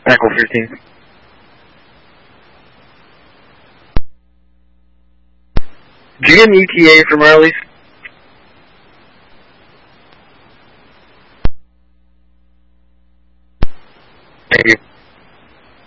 Echo 15. Did you get an ETA from Marley's? Thank you.